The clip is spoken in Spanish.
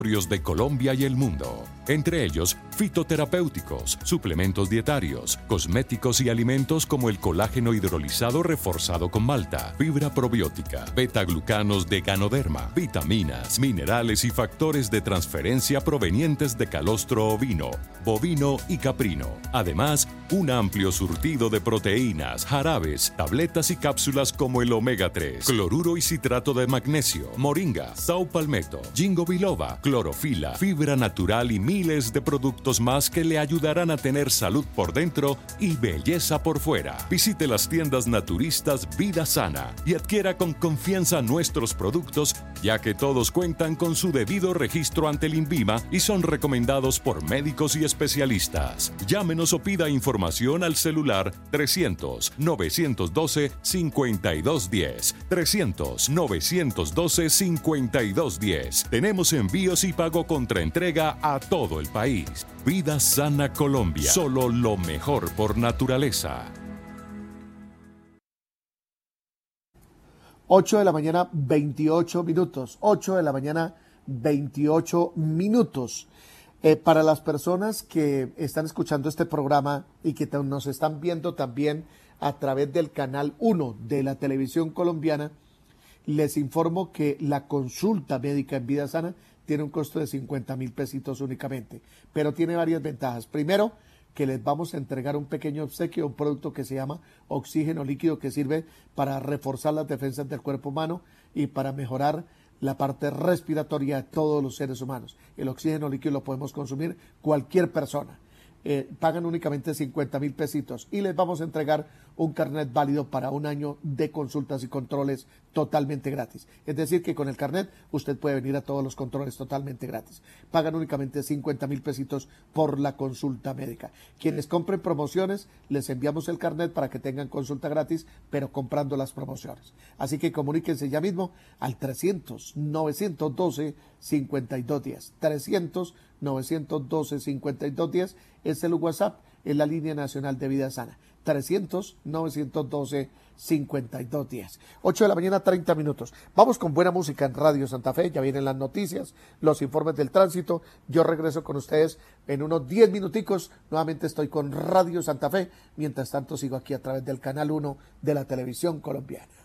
de Colombia y el mundo, entre ellos fitoterapéuticos, suplementos dietarios, cosméticos y alimentos como el colágeno hidrolizado reforzado con malta, fibra probiótica, betaglucanos de Ganoderma, vitaminas, minerales y factores de transferencia provenientes de calostro ovino, bovino y caprino. Además, un amplio surtido de proteínas, jarabes, tabletas y cápsulas como el omega 3, cloruro y citrato de magnesio, moringa, saupalmeto, ginkgo biloba, clorofila, fibra natural y miles de productos más que le ayudarán a tener salud por dentro y belleza por fuera. Visite las tiendas naturistas Vida Sana y adquiera con confianza nuestros productos, ya que todos cuentan con su debido registro ante el INVIMA y son recomendados por médicos y especialistas. Llámenos o pida información al celular 300-912-5210. 300-912-5210. Tenemos envíos y pago contra entrega a todo el país. Vida Sana Colombia. Solo lo mejor por naturaleza. 8 de la mañana, 28 minutos. 8 de la mañana, 28 minutos. Para las personas que están escuchando este programa y que nos están viendo también a través del canal 1 de la televisión colombiana, les informo que la consulta médica en Vida Sana tiene un costo de 50,000 pesitos únicamente, pero tiene varias ventajas. Primero, que les vamos a entregar un pequeño obsequio, un producto que se llama oxígeno líquido, que sirve para reforzar las defensas del cuerpo humano y para mejorar la parte respiratoria de todos los seres humanos. El oxígeno líquido lo podemos consumir cualquier persona. Pagan únicamente 50,000 pesitos y les vamos a entregar un carnet válido para un año de consultas y controles totalmente gratis. Es decir, que con el carnet usted puede venir a todos los controles totalmente gratis. Pagan únicamente 50,000 pesitos por la consulta médica. Quienes compren promociones, les enviamos el carnet para que tengan consulta gratis, pero comprando las promociones. Así que comuníquense ya mismo al 300-912-5210. 300-912-5210 es el WhatsApp, es la línea nacional de Vida Sana. 300-912-5210. 8 de la mañana, 30 minutos. Vamos con buena música en Radio Santa Fe. Ya vienen las noticias, los informes del tránsito. Yo regreso con ustedes en unos 10 minuticos. Nuevamente estoy con Radio Santa Fe. Mientras tanto, sigo aquí a través del canal 1 de la televisión colombiana.